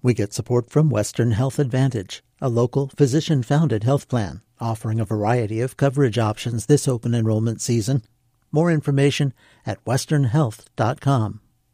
We get support from Western Health Advantage, a local physician-founded health plan offering a variety of coverage options this open enrollment season. More information at westernhealth.com.